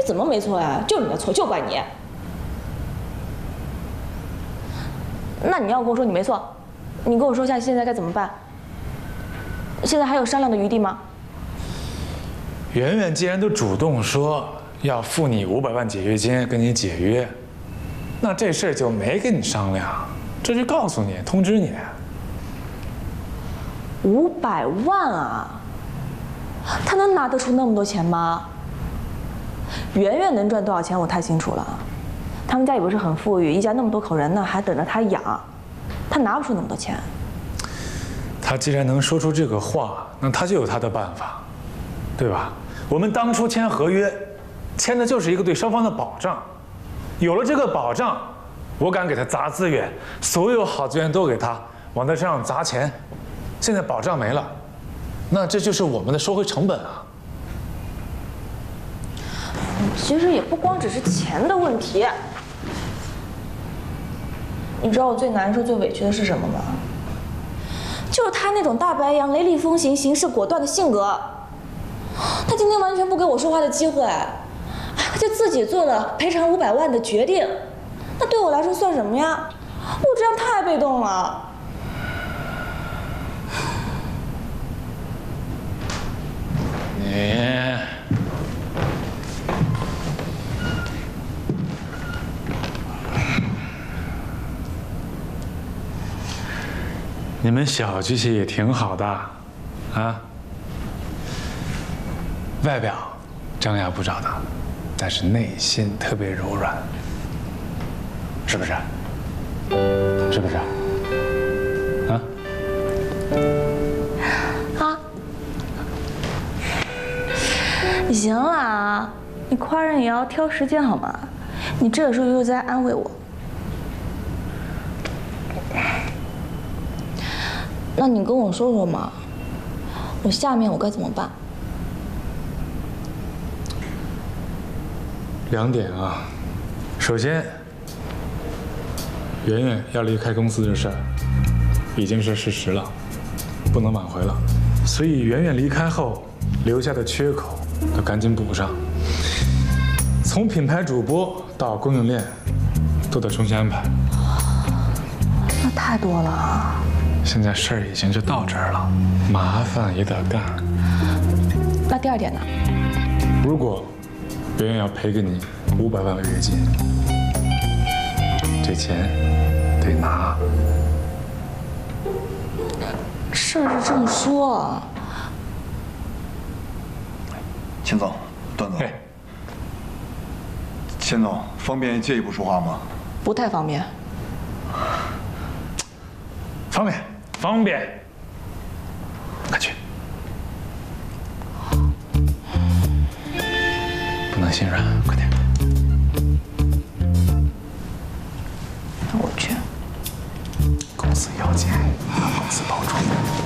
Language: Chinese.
怎么没错呀？就你的错，就怪你。那你要跟我说你没错，你跟我说一下现在该怎么办？现在还有商量的余地吗？ 圆圆既然都主动说要付你500万解约金，跟你解约，那这事儿就没跟你商量，这就告诉你，通知你。 500万啊！他能拿得出那么多钱吗？圆圆能赚多少钱，我太清楚了。他们家也不是很富裕，一家那么多口人呢，还等着他养，他拿不出那么多钱。 他既然能说出这个话，那他就有他的办法，对吧？我们当初签合约，签的就是一个对双方的保障。有了这个保障，我敢给他砸资源，所有好资源都给他，往他身上砸钱。现在保障没了，那这就是我们的收回成本啊。 其实也不光只是钱的问题。你知道我最难受、最委屈的是什么吗？就是他那种大白羊、雷厉风行、行事果断的性格。他今天完全不给我说话的机会，他就自己做了赔偿500万的决定。那对我来说算什么呀？我这样太被动了。 你们小剧气也挺好的，啊，外表张牙舞爪的，但是内心特别柔软，是不是？是不是？啊？ 啊！行了啊，你夸人也要挑时间好吗？你这个时候又在安慰我。那你跟我说说嘛，我下面我该怎么办 2点啊，首先，圆圆要离开公司的事儿已经是事实了，不能挽回了，所以圆圆离开后留下的缺口要赶紧补上，从品牌主播到供应链都得重新安排。 那太多了啊。 现在事儿已经就到这儿了，麻烦也得干。 那第2点呢？ 如果圆圆要赔给你500万违约金，这钱得拿。 事儿是这么说。 钱总，段总，钱总，方便借一步说话吗？ 不太方便。 方便，方便，快去。不能心软，快点。